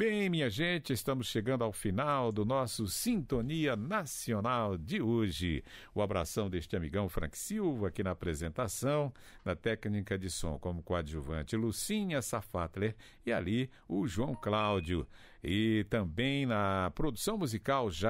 Bem, minha gente, estamos chegando ao final do nosso Sintonia Nacional de hoje. O abração deste amigão Frank Silva aqui na apresentação, na técnica de som como coadjuvante Lucinha Safatler e ali o João Cláudio. E também na produção musical